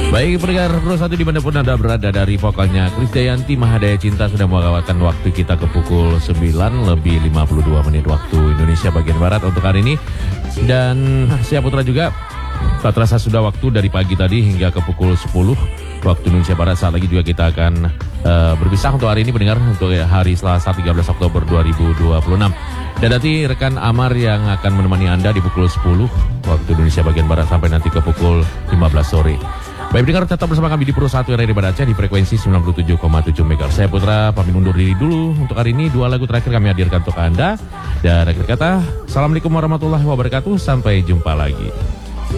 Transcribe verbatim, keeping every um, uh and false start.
Baik pendengar Pro satu dimanapun Anda berada, dari vokalnya Krisdayanti Mahadaya Cinta sudah melewatkan waktu kita ke pukul sembilan lebih lima puluh dua menit waktu Indonesia bagian Barat untuk hari ini. Dan saya Putra juga, tak terasa sudah waktu dari pagi tadi hingga ke pukul sepuluh waktu Indonesia Barat. Saat lagi juga kita akan uh, berpisah untuk hari ini pendengar, untuk hari Selasa tiga belas Oktober dua ribu dua puluh enam. Dan nanti rekan Amar yang akan menemani Anda di pukul sepuluh waktu Indonesia bagian Barat sampai nanti ke pukul lima belas sore. Baik pendengar, tetap bersama kami di Pro satu R R I Banda Aceh di frekuensi sembilan puluh tujuh koma tujuh megahertz. Saya Putra pamit undur diri dulu untuk hari ini. Dua lagu terakhir kami hadirkan untuk Anda. Dan akhir kata, Assalamualaikum warahmatullahi wabarakatuh. Sampai jumpa lagi.